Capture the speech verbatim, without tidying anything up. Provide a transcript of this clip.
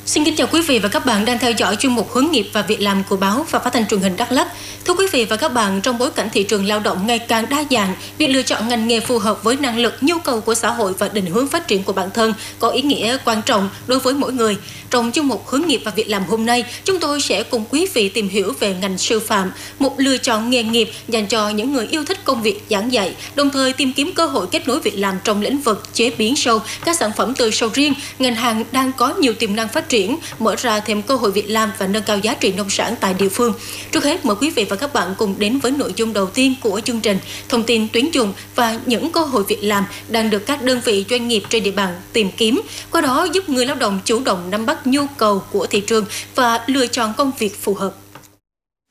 Xin kính chào quý vị và các bạn đang theo dõi chuyên mục Hướng nghiệp và Việc làm của báo và Phát thanh Truyền hình Đắk Lắk. Thưa quý vị và các bạn, trong bối cảnh thị trường lao động ngày càng đa dạng, việc lựa chọn ngành nghề phù hợp với năng lực, nhu cầu của xã hội và định hướng phát triển của bản thân có ý nghĩa quan trọng đối với mỗi người. Trong chuyên mục Hướng nghiệp và Việc làm hôm nay, chúng tôi sẽ cùng quý vị tìm hiểu về ngành sư phạm, một lựa chọn nghề nghiệp dành cho những người yêu thích công việc giảng dạy, đồng thời tìm kiếm cơ hội kết nối việc làm trong lĩnh vực chế biến sâu, các sản phẩm từ sầu riêng. Ngành hàng đang có nhiều tiềm năng phát triển, mở ra thêm cơ hội việc làm và nâng cao giá trị nông sản tại địa phương. Trước hết, mời quý vị và các bạn cùng đến với nội dung đầu tiên của chương trình, thông tin tuyển dụng và những cơ hội việc làm đang được các đơn vị doanh nghiệp trên địa bàn tìm kiếm, qua đó giúp người lao động chủ động nắm bắt nhu cầu của thị trường và lựa chọn công việc phù hợp.